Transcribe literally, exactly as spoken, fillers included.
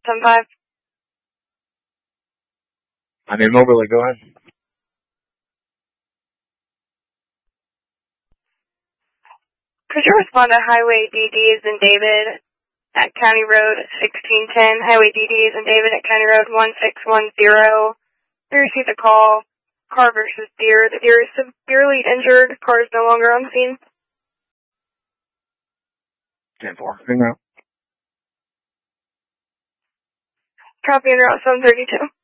ten five. I'm in Moberly. Go ahead. Could you respond to Highway D Ds and David at County Road sixteen ten, Highway D Ds and David at County Road one six one zero? We received a call, car versus deer. The deer is severely injured. Car is no longer on scene. ten four. Hang out. Copy en route seven thirty-two.